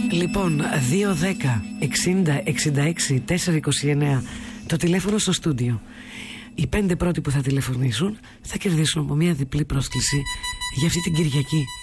Λοιπόν, 2-10-60-66-429 το τηλέφωνο στο στούντιο. Οι 5 πρώτοι που θα τηλεφωνήσουν θα κερδίσουν από μια διπλή πρόσκληση για αυτή την Κυριακή